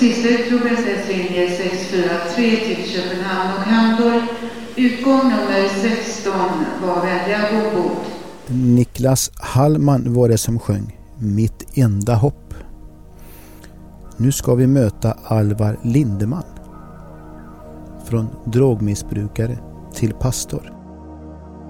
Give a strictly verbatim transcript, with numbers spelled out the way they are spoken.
Sista utprovet är linje sex fyra tre till Köpenhamn och Hamburg. Utgång nummer sexton, var vänliga gå ombord. Niklas Hallman var det som sjöng Mitt enda hopp. Nu ska vi möta Alvar Lindeman. Från drogmissbrukare till pastor.